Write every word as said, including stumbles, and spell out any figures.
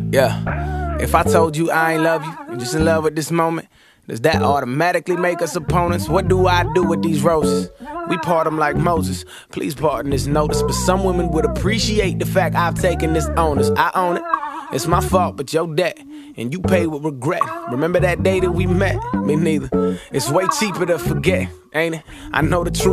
Yeah. If I told you I ain't love you, you're just in love with this moment, does that automatically make us opponents? What do I do with these roses? We part them like Moses. Please pardon this notice, but some women would appreciate the fact I've taken this onus. I own it. It's my fault, but your debt, and you pay with regret. Remember that day that we met? Me neither. It's way cheaper to forget, ain't it? I know the truth.